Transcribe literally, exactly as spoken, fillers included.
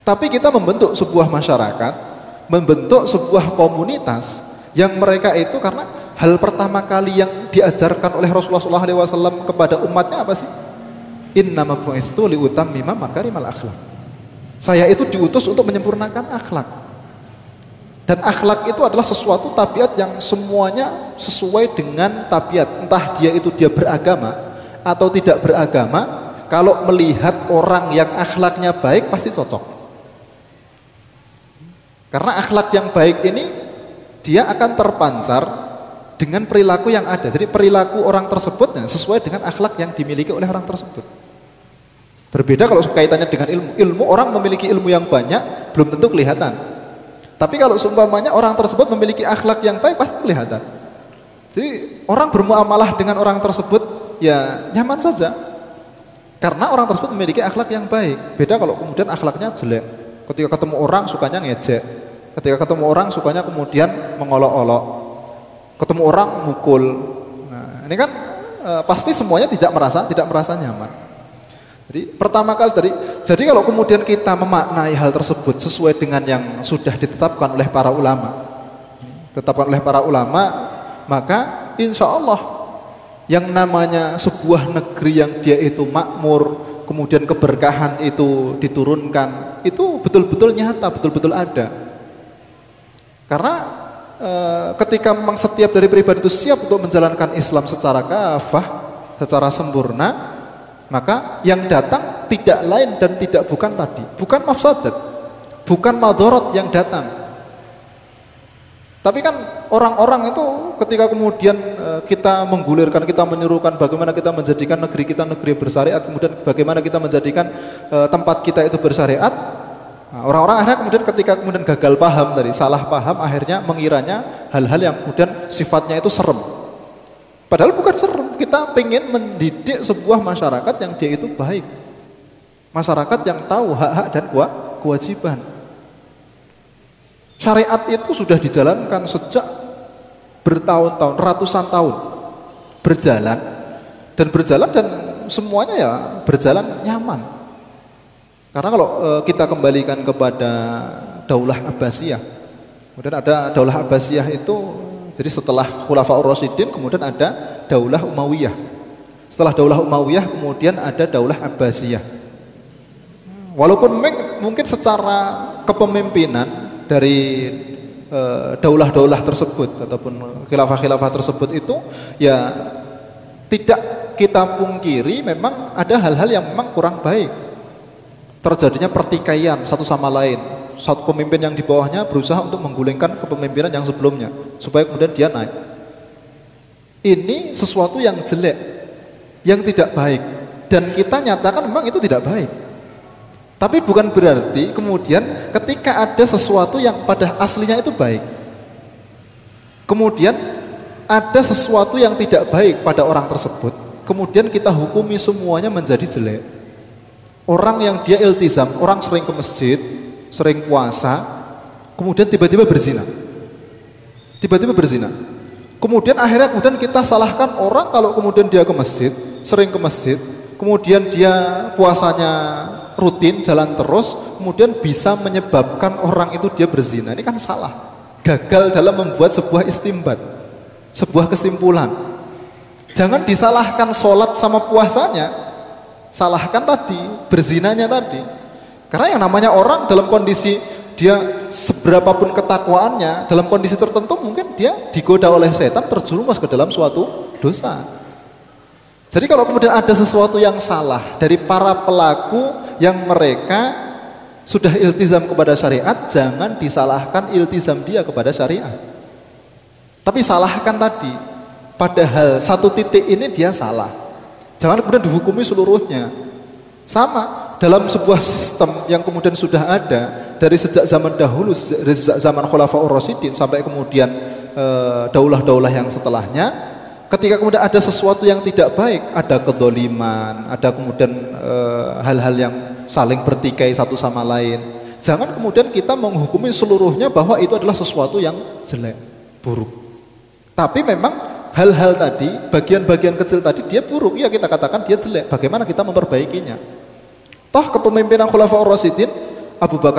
Tapi kita membentuk sebuah masyarakat, membentuk sebuah komunitas yang mereka itu karena hal pertama kali yang diajarkan oleh Rasulullah shallallahu alaihi wasallam kepada umatnya apa sih? Innama bu'istu liutammima makarimal akhlak. Saya itu diutus untuk menyempurnakan akhlak. Dan akhlak itu adalah sesuatu tabiat yang semuanya sesuai dengan tabiat. Entah dia itu dia beragama atau tidak beragama, kalau melihat orang yang akhlaknya baik pasti cocok. Karena akhlak yang baik ini dia akan terpancar dengan perilaku yang ada. Jadi perilaku orang tersebut sesuai dengan akhlak yang dimiliki oleh orang tersebut. Berbeda kalau kaitannya dengan ilmu. Ilmu, orang memiliki ilmu yang banyak belum tentu kelihatan. Tapi kalau seumpamanya orang tersebut memiliki akhlak yang baik pasti kelihatan. Jadi orang bermuamalah dengan orang tersebut ya nyaman saja. Karena orang tersebut memiliki akhlak yang baik. Beda kalau kemudian akhlaknya jelek. Ketika ketemu orang sukanya ngejek. Ketika ketemu orang sukanya kemudian mengolok-olok. Ketemu orang mukul. Nah, ini kan e, pasti semuanya tidak merasa tidak merasa nyaman. Jadi pertama kali tadi, jadi kalau kemudian kita memaknai hal tersebut sesuai dengan yang sudah ditetapkan oleh para ulama, ditetapkan oleh para ulama, maka insya Allah yang namanya sebuah negeri yang dia itu makmur, kemudian keberkahan itu diturunkan, itu betul-betul nyata, betul-betul ada. Karena e, ketika memang setiap dari pribadi itu siap untuk menjalankan Islam secara kafah, secara sempurna, maka yang datang tidak lain dan tidak bukan tadi, bukan mafsadat, bukan madharat yang datang. Tapi kan orang-orang itu ketika kemudian kita menggulirkan, kita menyuruhkan bagaimana kita menjadikan negeri kita negeri bersyariat, kemudian bagaimana kita menjadikan tempat kita itu bersyariat, nah, orang-orang akhirnya kemudian ketika kemudian gagal paham tadi, salah paham, akhirnya mengiranya hal-hal yang kemudian sifatnya itu serem. Padahal bukan serem, kita pengen mendidik sebuah masyarakat yang dia itu baik. Masyarakat yang tahu hak-hak dan kewajiban. Syariat itu sudah dijalankan sejak bertahun-tahun, ratusan tahun. Berjalan. Dan berjalan dan semuanya ya berjalan nyaman. Karena kalau e, kita kembalikan kepada Daulah Abbasiyah. Kemudian ada Daulah Abbasiyah itu, jadi setelah Khulafaur Rasyidin kemudian ada Daulah Umayyah. Setelah Daulah Umayyah kemudian ada Daulah Abbasiyah. Walaupun mungkin secara kepemimpinan dari e, daulah-daulah tersebut ataupun khilafah-khilafah tersebut itu ya tidak kita pungkiri memang ada hal-hal yang memang kurang baik. Terjadinya pertikaian satu sama lain. Satu pemimpin yang di bawahnya berusaha untuk menggulingkan kepemimpinan yang sebelumnya supaya kemudian dia naik. Ini sesuatu yang jelek, yang tidak baik, dan kita nyatakan memang itu tidak baik. Tapi bukan berarti kemudian ketika ada sesuatu yang pada aslinya itu baik, kemudian ada sesuatu yang tidak baik pada orang tersebut, kemudian kita hukumi semuanya menjadi jelek. Orang yang dia iltizam, orang sering ke masjid, sering puasa, kemudian tiba-tiba berzina. Tiba-tiba berzina. Kemudian akhirnya kemudian kita salahkan orang kalau kemudian dia ke masjid, sering ke masjid, kemudian dia puasanya rutin, jalan terus, kemudian bisa menyebabkan orang itu dia berzina. Ini kan salah. Gagal dalam membuat sebuah istimbat, sebuah kesimpulan. Jangan disalahkan sholat sama puasanya, salahkan tadi, berzinanya tadi. Karena yang namanya orang dalam kondisi dia seberapapun ketakwaannya, dalam kondisi tertentu mungkin dia digoda oleh setan, terjerumus ke dalam suatu dosa. Jadi kalau kemudian ada sesuatu yang salah dari para pelaku yang mereka sudah iltizam kepada syariat, jangan disalahkan iltizam dia kepada syariat. Tapi salahkan tadi, padahal satu titik ini dia salah. Jangan kemudian dihukumi seluruhnya. Sama dalam sebuah sistem yang kemudian sudah ada dari sejak zaman dahulu, dari sejak zaman Khulafaur Rasyidin sampai kemudian e, daulah-daulah yang setelahnya, ketika kemudian ada sesuatu yang tidak baik, ada kedoliman, ada kemudian e, hal-hal yang saling bertikai satu sama lain, jangan kemudian kita menghukumi seluruhnya bahwa itu adalah sesuatu yang jelek, buruk. Tapi memang hal-hal tadi, bagian-bagian kecil tadi dia buruk, ya kita katakan dia jelek. Bagaimana kita memperbaikinya? Toh kepemimpinan Khulafaur Rasyidin Abu Bakar